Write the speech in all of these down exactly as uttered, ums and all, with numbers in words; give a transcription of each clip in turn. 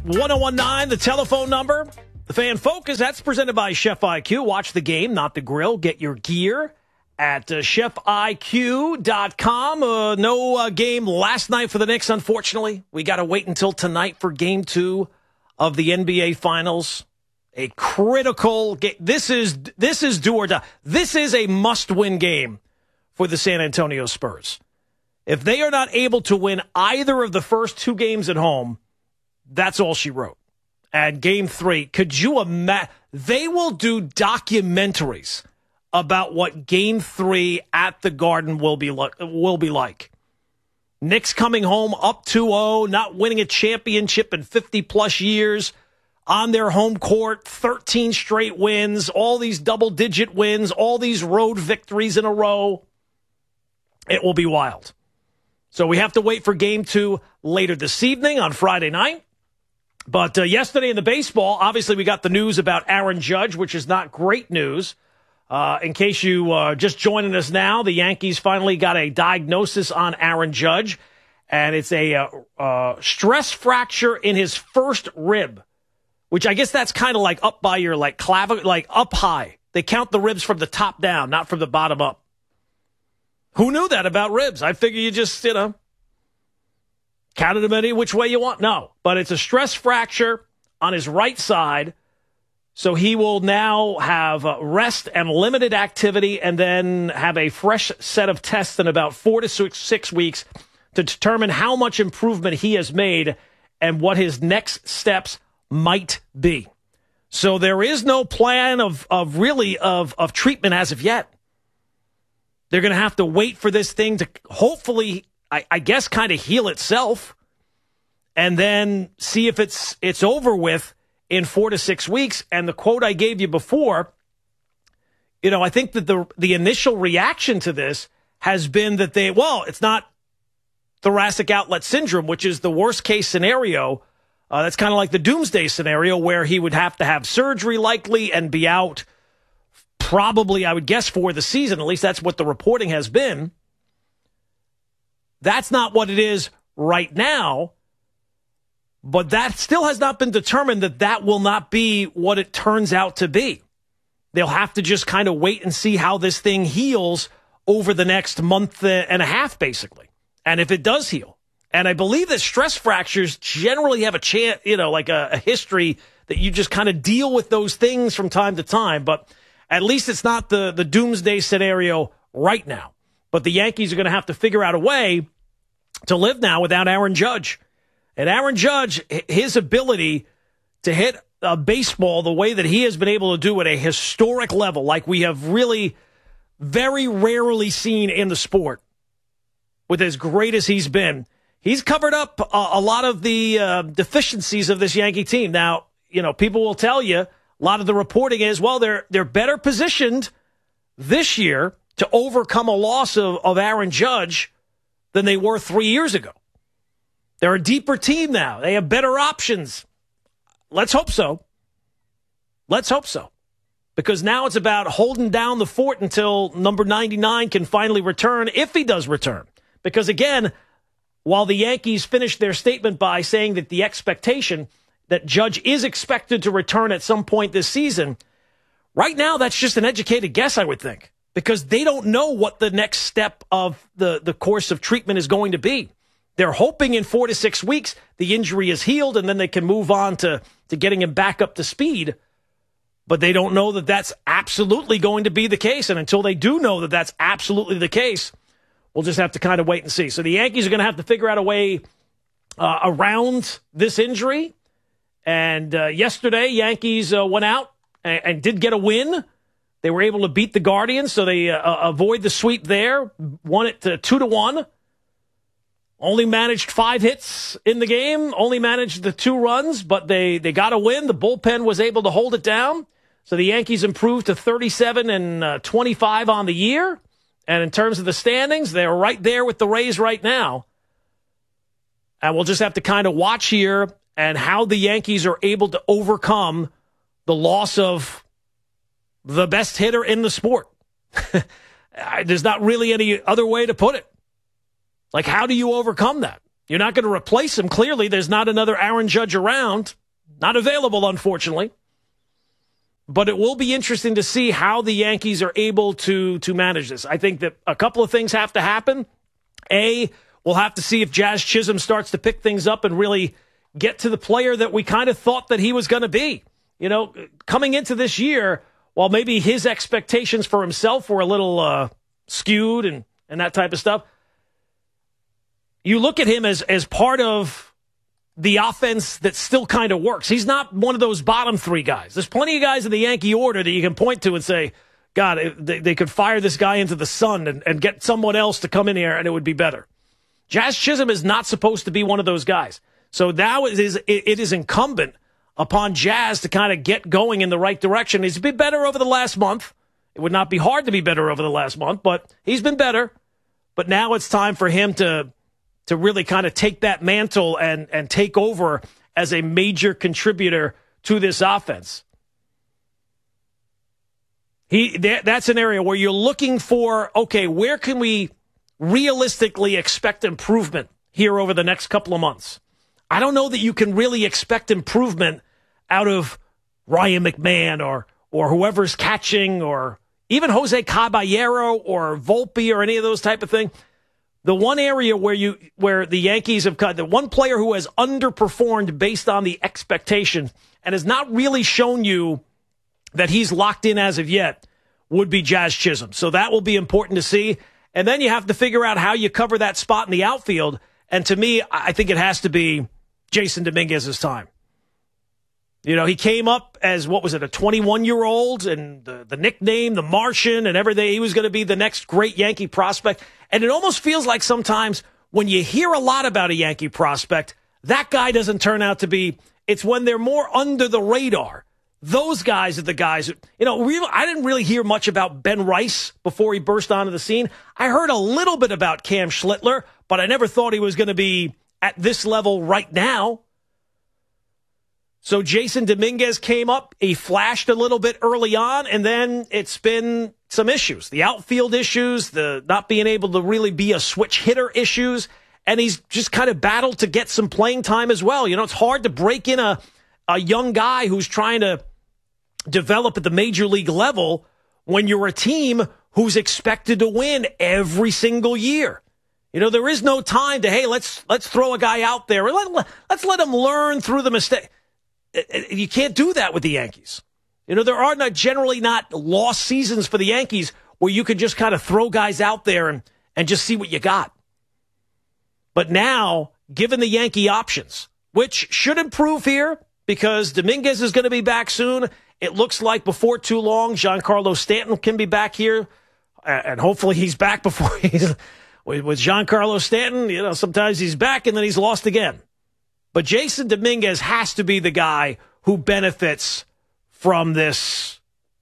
one oh one nine, the telephone number. The Fan Focus, that's presented by Chef I Q. Watch the game, not the grill. Get your gear at uh, chef I Q dot com. Uh, no uh, game last night for the Knicks, unfortunately. We got to wait until tonight for game two of the N B A Finals. A critical game. This is, this is do or die. This is a must-win game for the San Antonio Spurs. If they are not able to win either of the first two games at home, that's all she wrote. And game three, could you imagine? They will do documentaries about what game three at the Garden will be like. Will be like. Knicks coming home up two oh, not winning a championship in fifty-plus years, on their home court, thirteen straight wins, all these double-digit wins, all these road victories in a row. It will be wild. So we have to wait for game two later this evening on Friday night. But uh, yesterday in the baseball, obviously we got the news about Aaron Judge, which is not great news. Uh, in case you are uh, just joining us now, the Yankees finally got a diagnosis on Aaron Judge, and it's a uh, uh, stress fracture in his first rib, which I guess that's kind of like up by your like clavicle, like up high. They count the ribs from the top down, not from the bottom up. Who knew that about ribs? I figure you just, you know, counted them any which way you want. No, but it's a stress fracture on his right side. So he will now have uh, rest and limited activity and then have a fresh set of tests in about four to six, six weeks to determine how much improvement he has made and what his next steps might be. So there is no plan of, of really of, of treatment as of yet. They're going to have to wait for this thing to hopefully, I, I guess, kind of heal itself and then see if it's it's over with in four to six weeks. And the quote I gave you before, you know, I think that the the initial reaction to this has been that they, well, it's not thoracic outlet syndrome, which is the worst case scenario. Uh, that's kind of like the doomsday scenario where he would have to have surgery likely and be out probably, I would guess, for the season. At least that's what the reporting has been. That's not what it is right now. But that still has not been determined that that will not be what it turns out to be. They'll have to just kind of wait and see how this thing heals over the next month and a half, basically. And if it does heal. And I believe that stress fractures generally have a chance, you know, like a, a history that you just kind of deal with those things from time to time. But at least it's not the, the doomsday scenario right now. But the Yankees are going to have to figure out a way to live now without Aaron Judge. And Aaron Judge, his ability to hit a baseball the way that he has been able to do at a historic level, like we have really very rarely seen in the sport, with as great as he's been, he's covered up a, a lot of the uh, deficiencies of this Yankee team. Now, you know, people will tell you, a lot of the reporting is, well, they're they're better positioned this year to overcome a loss of, of Aaron Judge than they were three years ago. They're a deeper team now. They have better options. Let's hope so. Let's hope so. Because now it's about holding down the fort until number ninety-nine can finally return, if he does return. Because again, while the Yankees finished their statement by saying that the expectation that Judge is expected to return at some point this season, right now that's just an educated guess, I would think. Because they don't know what the next step of the, the course of treatment is going to be. They're hoping in four to six weeks the injury is healed and then they can move on to, to getting him back up to speed. But they don't know that that's absolutely going to be the case. And until they do know that that's absolutely the case, we'll just have to kind of wait and see. So the Yankees are going to have to figure out a way uh, around this injury. And uh, yesterday, Yankees uh, went out and, and did get a win. They were able to beat the Guardians, so they uh, avoid the sweep there. Won it to two to one. Only managed five hits in the game, only managed the two runs, but they, they got a win. The bullpen was able to hold it down. So the Yankees improved to thirty-seven and twenty-five on the year. And in terms of the standings, they're right there with the Rays right now. And we'll just have to kind of watch here and how the Yankees are able to overcome the loss of the best hitter in the sport. There's not really any other way to put it. Like, how do you overcome that? You're not going to replace him. Clearly, there's not another Aaron Judge around. Not available, unfortunately. But it will be interesting to see how the Yankees are able to, to manage this. I think that a couple of things have to happen. A, we'll have to see if Jazz Chisholm starts to pick things up and really get to the player that we kind of thought that he was going to be. You know, coming into this year, while maybe his expectations for himself were a little uh, skewed and, and that type of stuff, you look at him as, as part of the offense that still kind of works. He's not one of those bottom three guys. There's plenty of guys in the Yankee order that you can point to and say, God, they, they could fire this guy into the sun and, and get someone else to come in here and it would be better. Jazz Chisholm is not supposed to be one of those guys. So now it is, it is incumbent upon Jazz to kind of get going in the right direction. He's been better over the last month. It would not be hard to be better over the last month, but he's been better. But now it's time for him to to really kind of take that mantle and, and take over as a major contributor to this offense. He that, That's an area where you're looking for, okay, where can we realistically expect improvement here over the next couple of months? I don't know that you can really expect improvement out of Ryan McMahon or or whoever's catching or even Jose Caballero or Volpe or any of those type of things. The one area where you where the Yankees have cut, the one player who has underperformed based on the expectations and has not really shown you that he's locked in as of yet would be Jazz Chisholm. So that will be important to see. And then you have to figure out how you cover that spot in the outfield. And to me, I think it has to be Jason Dominguez's time. You know, he came up as, what was it, a twenty-one-year-old, and the, the nickname, the Martian, and everything. He was going to be the next great Yankee prospect. And it almost feels like sometimes when you hear a lot about a Yankee prospect, that guy doesn't turn out to be. It's when they're more under the radar. Those guys are the guys. Who, you know, we, I didn't really hear much about Ben Rice before he burst onto the scene. I heard a little bit about Cam Schlittler, but I never thought he was going to be at this level right now. So Jason Dominguez came up. He flashed a little bit early on, and then it's been some issues. The outfield issues, the not being able to really be a switch hitter issues, and he's just kind of battled to get some playing time as well. You know, it's hard to break in a, a young guy who's trying to develop at the major league level when you're a team who's expected to win every single year. You know, there is no time to, hey, let's let's throw a guy out there. Let, let's let him learn through the mistake. You can't do that with the Yankees. You know, there are not generally not lost seasons for the Yankees where you can just kind of throw guys out there and, and just see what you got. But now, given the Yankee options, which should improve here because Dominguez is going to be back soon, it looks like before too long, Giancarlo Stanton can be back here, and hopefully he's back before he's with Giancarlo Stanton. You know, sometimes he's back and then he's lost again. But Jason Dominguez has to be the guy who benefits from this,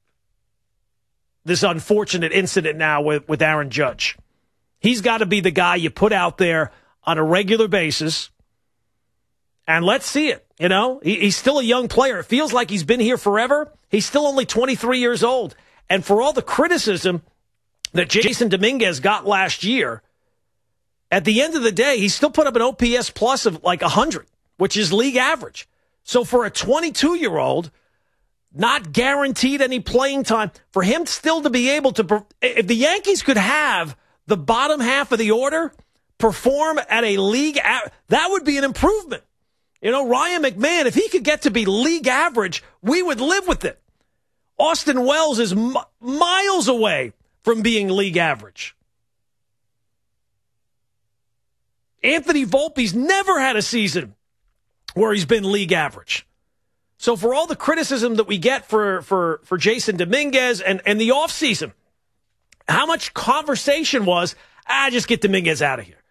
this unfortunate incident now with, with Aaron Judge. He's got to be the guy you put out there on a regular basis. And let's see it. You know, he, he's still a young player. It feels like he's been here forever. He's still only twenty-three years old. And for all the criticism that Jason Dominguez got last year, at the end of the day, he still put up an O P S plus of like one hundred. Which is league average. So for a twenty-two-year-old, not guaranteed any playing time, for him still to be able to, if the Yankees could have the bottom half of the order perform at a league, that would be an improvement. You know, Ryan McMahon, if he could get to be league average, we would live with it. Austin Wells is m- miles away from being league average. Anthony Volpe's never had a season where he's been league average. So for all the criticism that we get for, for, for Jason Dominguez and, and the offseason, how much conversation was, ah, just get Dominguez out of here.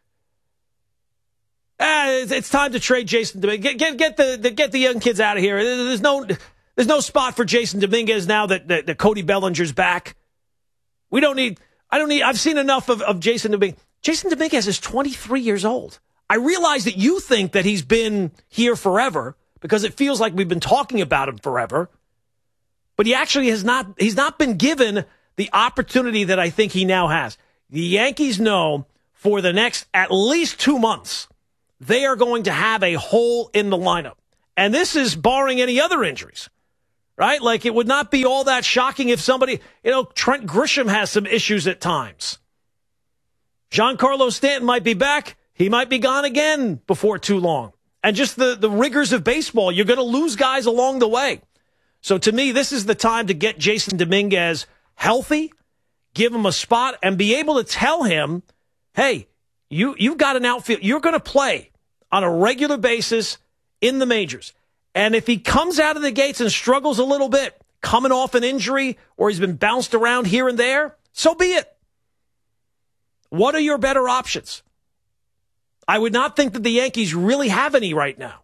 Ah, it's, it's time to trade Jason Dominguez. Get, get, get, the, the, get the young kids out of here. There's no, there's no spot for Jason Dominguez now that, that, that Cody Bellinger's back. We don't need, I don't need, I've seen enough of, of Jason Dominguez. Jason Dominguez is twenty-three years old. I realize that you think that he's been here forever because it feels like we've been talking about him forever. But he actually has not, he's not been given the opportunity that I think he now has. The Yankees know for the next at least two months they are going to have a hole in the lineup. And this is barring any other injuries, right? Like, it would not be all that shocking if somebody, you know, Trent Grisham has some issues at times. Giancarlo Stanton might be back. He might be gone again before too long. And just the, the rigors of baseball, you're going to lose guys along the way. So to me, this is the time to get Jason Dominguez healthy, give him a spot, and be able to tell him, hey, you, you've got an outfield. You're going to play on a regular basis in the majors. And if he comes out of the gates and struggles a little bit, coming off an injury or he's been bounced around here and there, so be it. What are your better options? I would not think that the Yankees really have any right now.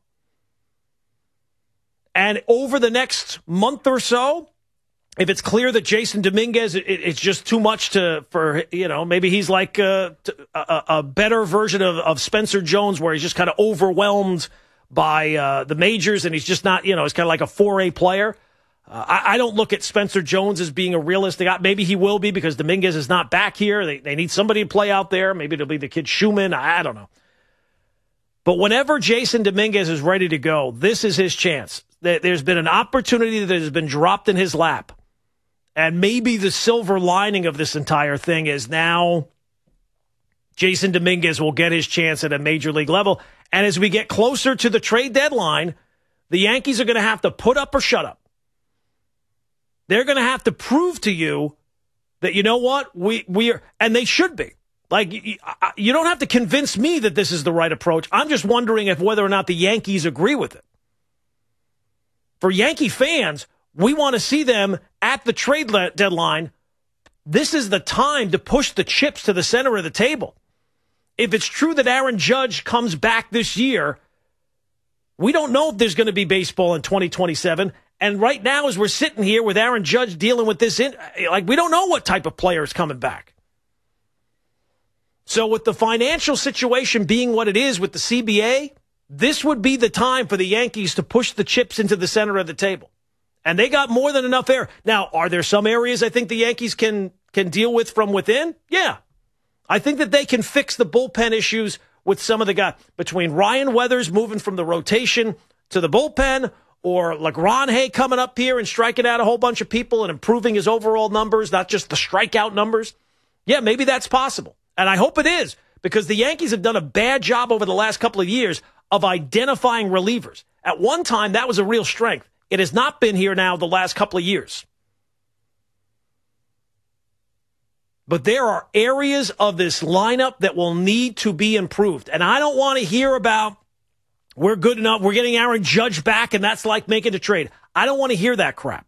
And over the next month or so, if it's clear that Jason Dominguez, it, it's just too much to, for, you know, maybe he's like a, a, a better version of, of Spencer Jones, where he's just kind of overwhelmed by uh, the majors and he's just not, you know, he's kind of like a four A player. Uh, I, I don't look at Spencer Jones as being a realistic. Maybe he will be because Dominguez is not back here. They, they need somebody to play out there. Maybe it'll be the kid Schumann. I, I don't know. But whenever Jason Dominguez is ready to go, this is his chance. There's been an opportunity that has been dropped in his lap. And maybe the silver lining of this entire thing is now Jason Dominguez will get his chance at a major league level. And as we get closer to the trade deadline, the Yankees are going to have to put up or shut up. They're going to have to prove to you that, you know what, we we are, and they should be. Like, you don't have to convince me that this is the right approach. I'm just wondering if whether or not the Yankees agree with it. For Yankee fans, we want to see them at the trade deadline. This is the time to push the chips to the center of the table. If it's true that Aaron Judge comes back this year, we don't know if there's going to be baseball in twenty twenty-seven. And right now, as we're sitting here with Aaron Judge dealing with this, in, like, we don't know what type of player is coming back. So with the financial situation being what it is with the C B A, this would be the time for the Yankees to push the chips into the center of the table. And they got more than enough air. Now, are there some areas I think the Yankees can can deal with from within? Yeah. I think that they can fix the bullpen issues with some of the guys. Between Ryan Weathers moving from the rotation to the bullpen, or LeGrand coming up here and striking out a whole bunch of people and improving his overall numbers, not just the strikeout numbers. Yeah, maybe that's possible. And I hope it is, because the Yankees have done a bad job over the last couple of years of identifying relievers. At one time, that was a real strength. It has not been here now the last couple of years. But there are areas of this lineup that will need to be improved. And I don't want to hear about, we're good enough, we're getting Aaron Judge back, and that's like making a trade. I don't want to hear that crap.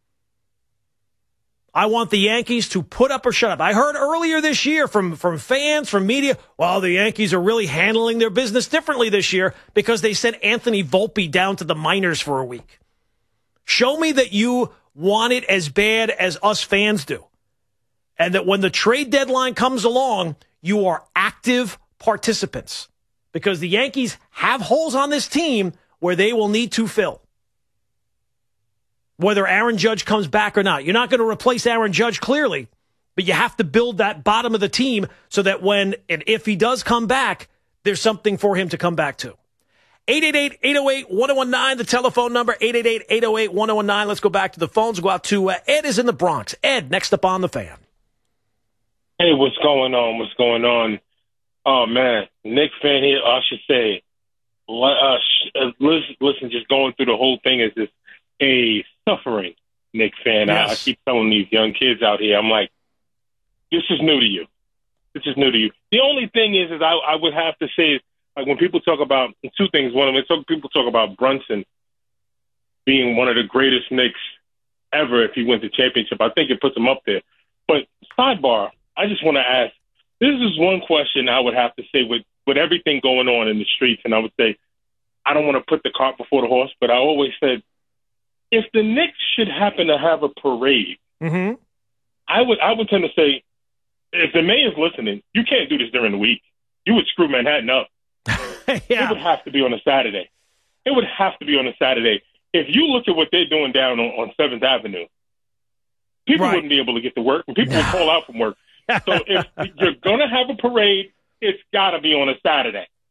I want the Yankees to put up or shut up. I heard earlier this year from, from fans, from media, well, the Yankees are really handling their business differently this year because they sent Anthony Volpe down to the minors for a week. Show me that you want it as bad as us fans do. And that when the trade deadline comes along, you are active participants. Because the Yankees have holes on this team where they will need to fill. Whether Aaron Judge comes back or not. You're not going to replace Aaron Judge, clearly, but you have to build that bottom of the team so that when and if he does come back, there's something for him to come back to. eight eight eight, eight oh eight, one oh one nine, the telephone number, eight eight eight, eight oh eight, one oh one nine. Let's go back to the phones. We'll go out to uh, Ed is in the Bronx. Ed, next up on the Fan. Hey, what's going on? What's going on? Oh, man, Knicks fan here, I should say, uh, listen, listen, just going through the whole thing is just a suffering Knicks fan. Yes. I, I keep telling these young kids out here, I'm like, this is new to you. This is new to you. The only thing is, is I, I would have to say, is, like when people talk about two things. One of them, so people talk about Brunson being one of the greatest Knicks ever if he wins the championship. I think it puts him up there. But sidebar, I just want to ask, this is one question I would have to say with, with everything going on in the streets, and I would say, I don't want to put the cart before the horse, but I always said, if the Knicks should happen to have a parade, mm-hmm. I would I would tend to say, if the mayor's listening, you can't do this during the week. You would screw Manhattan up. Yeah. It would have to be on a Saturday. It would have to be on a Saturday. If you look at what they're doing down on, on seventh Avenue, people right. wouldn't be able to get to work, and people no. would call out from work. So if you're going to have a parade, it's got to be on a Saturday.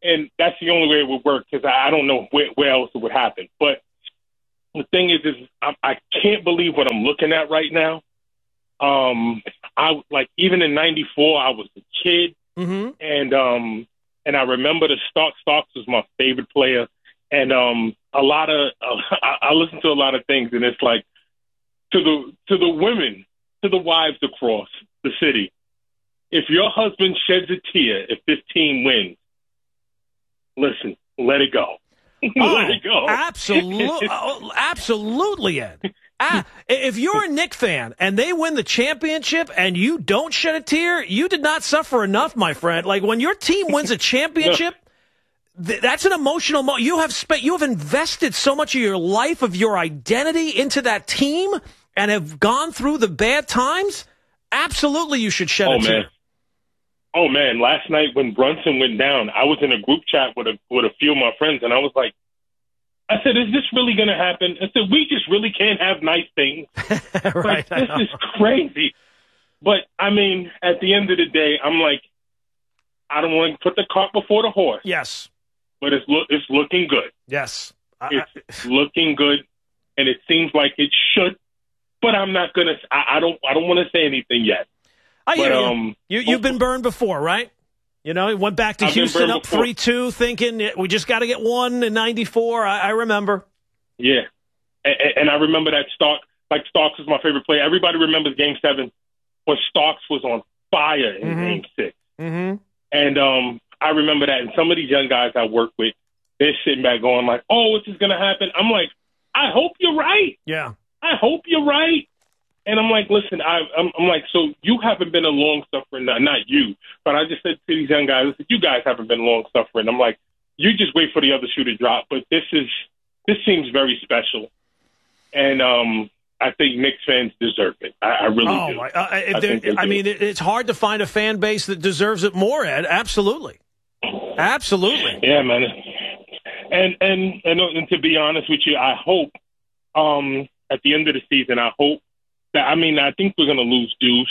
and that's the only way it would work because I, I don't know where, where else it would happen. But the thing is, is I, I can't believe what I'm looking at right now. Um, I like even in ninety-four, I was a kid, mm-hmm. and um, and I remember the Starks. Starks was my favorite player, and um, a lot of uh, I, I listen to a lot of things, and it's like to the to the women, to the wives across the city. If your husband sheds a tear, if this team wins, listen, let it go. Oh, let it go. Absolutely, absolutely, Ed. Ah, if you're a Knicks fan and they win the championship and you don't shed a tear, you did not suffer enough, my friend. Like when your team wins a championship, th- that's an emotional moment. You have spent, you have invested so much of your life, of your identity into that team, and have gone through the bad times. Absolutely, you should shed oh, a tear. Man. Oh man! Last night when Brunson went down, I was in a group chat with a with a few of my friends, and I was like, I said, is this really going to happen? I said, we just really can't have nice things. Right, like, this is crazy. But, I mean, at the end of the day, I'm like, I don't want to put the cart before the horse. Yes. But it's, lo- it's looking good. Yes. It's I, looking good, and it seems like it should. But I'm not going to – I don't I don't want to say anything yet. I hear but, you. Um, you. You've been burned before, right? You know, he went back to I've Houston up before. three two, thinking we just got to get one in ninety-four. I, I remember. Yeah. And, and I remember that Stark, like Starks was my favorite player. Everybody remembers Game seven when Starks was on fire in mm-hmm. Game six. Mm-hmm. And um, I remember that. And some of these young guys I work with, they're sitting back going like, oh, what's this going to happen? I'm like, I hope you're right. Yeah. I hope you're right. And I'm like, listen, I, I'm, I'm like, so you haven't been a long suffering, not, not you, but I just said to these young guys, listen, you guys haven't been long suffering. I'm like, you just wait for the other shoe to drop. But this is, this seems very special. And um, I think Knicks fans deserve it. I, I really oh, do. My, uh, I, I, I mean, it, it's hard to find a fan base that deserves it more, Ed. Absolutely. Absolutely. Yeah, man. And, and, and, and to be honest with you, I hope um, at the end of the season, I hope, I mean, I think we're going to lose Deuce,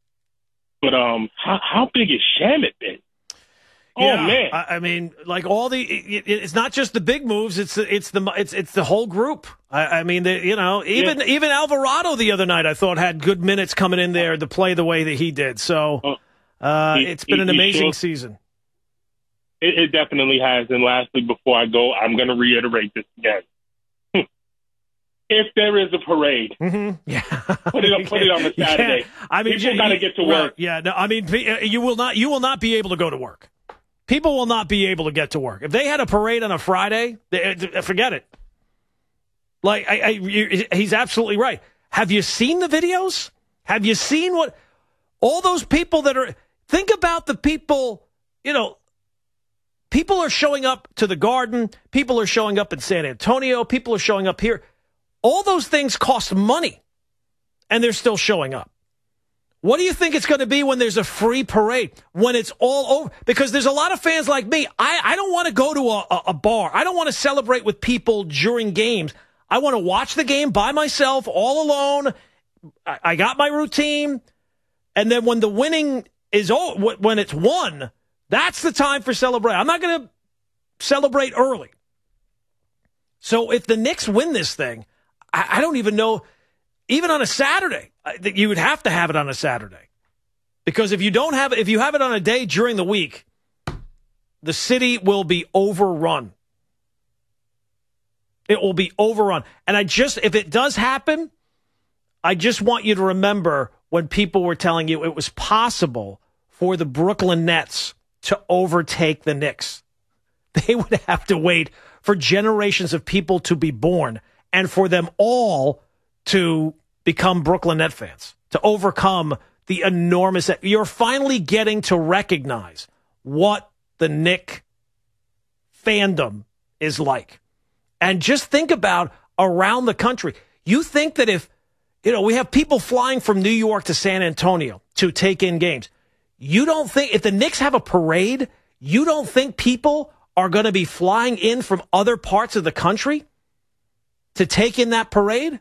but um, how, how big has Shamet been? Oh yeah, man! I, I mean, like all the, it, it's not just the big moves; it's it's the it's it's the whole group. I, I mean, the, you know, even yeah. even Alvarado the other night, I thought had good minutes coming in there to play the way that he did. So uh, he, it's been he, an amazing sure, season. It, it definitely has. And lastly, before I go, I'm going to reiterate this again. If there is a parade, mm-hmm. yeah. put it on, put it on a Saturday. I mean, people got to get to work. Well, yeah, no, I mean, you will not, you will not be able to go to work. People will not be able to get to work if they had a parade on a Friday. They, forget it. Like, I, I, you, he's absolutely right. Have you seen the videos? Have you seen what all those people that are? Think about the people. You know, people are showing up to the Garden. People are showing up in San Antonio. People are showing up here. All those things cost money, and they're still showing up. What do you think it's going to be when there's a free parade, when it's all over? Because there's a lot of fans like me. I, I don't want to go to a, a bar. I don't want to celebrate with people during games. I want to watch the game by myself, all alone. I, I got my routine. And then when the winning is over, when it's won, that's the time for celebration. I'm not going to celebrate early. So if the Knicks win this thing, I don't even know, even on a Saturday, that you would have to have it on a Saturday. Because if you don't have it, if you have it on a day during the week, the city will be overrun. It will be overrun. And I just, if it does happen, I just want you to remember when people were telling you it was possible for the Brooklyn Nets to overtake the Knicks. They would have to wait for generations of people to be born and for them all to become Brooklyn Net fans, to overcome the enormous... You're finally getting to recognize what the Knick fandom is like. And just think about around the country. You think that if, you know, we have people flying from New York to San Antonio to take in games. You don't think, if the Knicks have a parade, you don't think people are going to be flying in from other parts of the country to take in that parade?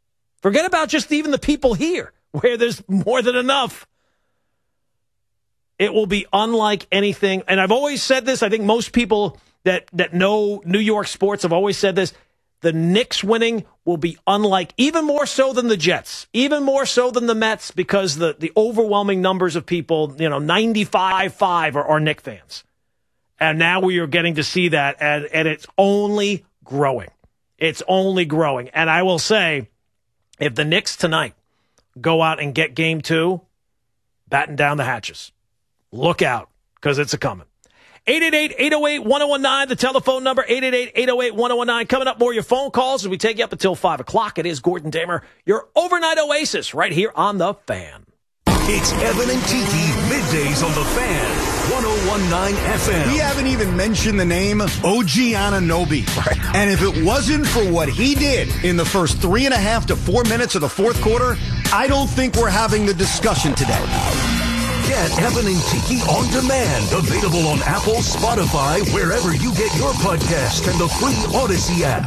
Forget about just even the people here, where there's more than enough. It will be unlike anything. And I've always said this. I think most people that, that know New York sports have always said this. The Knicks winning will be unlike, even more so than the Jets, even more so than the Mets, because the, the overwhelming numbers of people, you know, ninety-five five are, are Knicks fans. And now we are getting to see that, and, and it's only growing. It's only growing. And I will say, if the Knicks tonight go out and get game two, batten down the hatches. Look out, because it's a coming. eight eight eight, eight oh eight, one oh one nine, the telephone number, eight eight eight, eight oh eight, one oh one nine. Coming up, more of your phone calls as we take you up until five o'clock. It is Gordon Damer, your overnight oasis, right here on The Fan. It's Evan and Tiki, middays on The Fan, one oh one point nine F M. We haven't even mentioned the name O G Anunoby. Right. And if it wasn't for what he did in the first three and a half to four minutes of the fourth quarter, I don't think we're having the discussion today. Get Evan and Tiki on demand. Available on Apple, Spotify, wherever you get your podcast, and the free Odyssey app.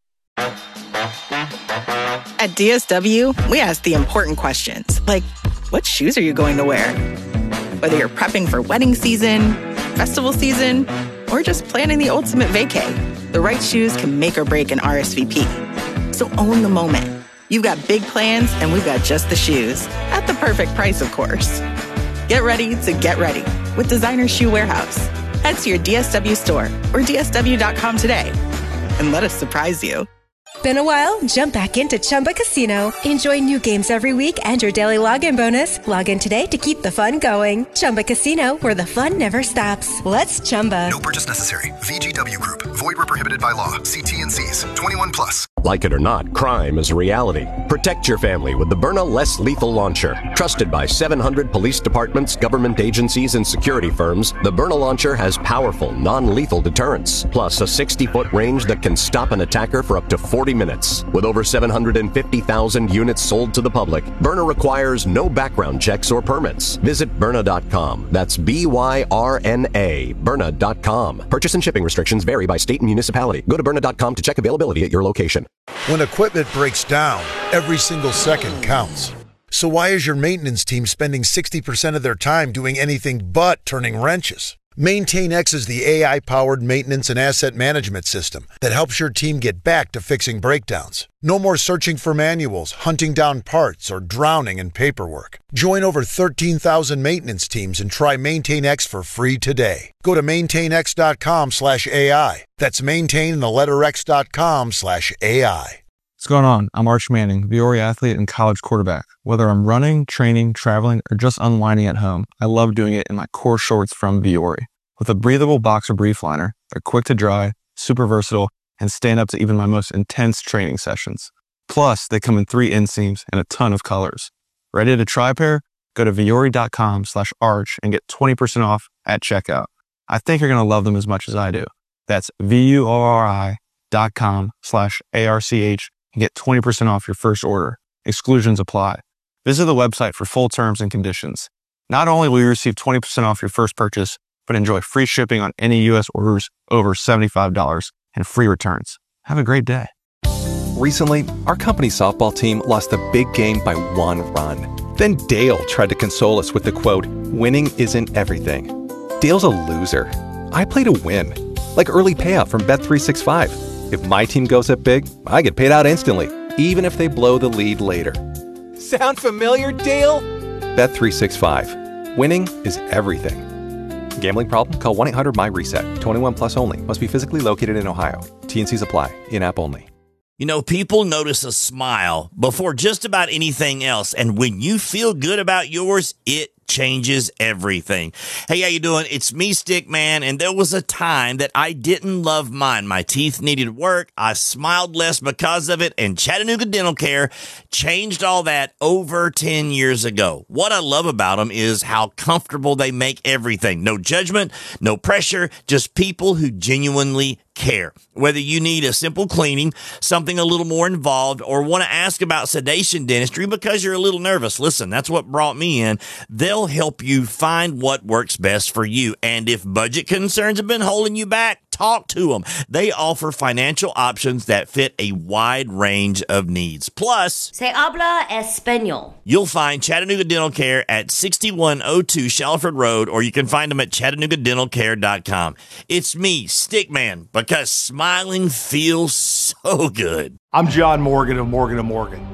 At D S W, we ask the important questions, like, what shoes are you going to wear? Whether you're prepping for wedding season, festival season, or just planning the ultimate vacay, the right shoes can make or break an R S V P. So own the moment. You've got big plans, and we've got just the shoes. At the perfect price, of course. Get ready to get ready with Designer Shoe Warehouse. Head to your D S W store or D S W dot com today and let us surprise you. Been a while? Jump back into Chumba Casino. Enjoy new games every week and your daily login bonus. Log in today to keep the fun going. Chumba Casino, where the fun never stops. Let's Chumba. No purchase necessary. V G W Group. Void where prohibited by law. See T and C's. twenty-one plus. Like it or not, crime is a reality. Protect your family with the Byrna Less Lethal Launcher. Trusted by seven hundred police departments, government agencies, and security firms, the Byrna Launcher has powerful, non-lethal deterrence, plus a sixty-foot range that can stop an attacker for up to forty minutes. With over seven hundred fifty thousand units sold to the public, Byrna requires no background checks or permits. Visit Byrna dot com. That's B Y R N A, Byrna dot com. Purchase and shipping restrictions vary by state and municipality. Go to Byrna dot com to check availability at your location. When equipment breaks down, every single second counts. So why is your maintenance team spending sixty percent of their time doing anything but turning wrenches? MaintainX is the A I-powered maintenance and asset management system that helps your team get back to fixing breakdowns. No more searching for manuals, hunting down parts, or drowning in paperwork. Join over thirteen thousand maintenance teams and try MaintainX for free today. Go to maintainx.com slash AI. That's maintain the letter X dot com slash AI. What's going on? I'm Arch Manning, Viore athlete and college quarterback. Whether I'm running, training, traveling, or just unwinding at home, I love doing it in my core shorts from Viore. With a breathable boxer brief liner, they're quick to dry, super versatile, and stand up to even my most intense training sessions. Plus, they come in three inseams and a ton of colors. Ready to try a pair? Go to Viore.com slash arch and get twenty percent off at checkout. I think you're going to love them as much as I do. That's V-U-O-R-I dot com slash A-R-C-H and get twenty percent off your first order. Exclusions apply. Visit the website for full terms and conditions. Not only will you receive twenty percent off your first purchase, but enjoy free shipping on any U S orders over seventy-five dollars and free returns. Have a great day. Recently, our company softball team lost a big game by one run. Then Dale tried to console us with the quote, "Winning isn't everything." Dale's a loser. I play to win. Like early payout from Bet three sixty-five. If my team goes up big, I get paid out instantly, even if they blow the lead later. Sound familiar, Dale? Bet three sixty-five. Winning is everything. Gambling problem? Call one eight hundred M Y reset. twenty-one plus only. Must be physically located in Ohio. T and C's apply. In-app only. You know, people notice a smile before just about anything else. And when you feel good about yours, it changes everything. Hey, how you doing? It's me, Stick Man, and there was a time that I didn't love mine. My teeth needed work. I smiled less because of it, and Chattanooga Dental Care changed all that over ten years ago. What I love about them is how comfortable they make everything. No judgment, no pressure, just people who genuinely care. Whether you need a simple cleaning, something a little more involved, or want to ask about sedation dentistry because you're a little nervous, listen, that's what brought me in. They'll help you find what works best for you. And if budget concerns have been holding you back, Talk to them. They offer financial options that fit a wide range of needs. Plus, Se habla español. You'll find Chattanooga Dental Care at sixty-one oh two Shalford Road, or you can find them at chattanooga dental care dot com. It's me, Stickman, because smiling feels so good. I'm John Morgan of Morgan and Morgan.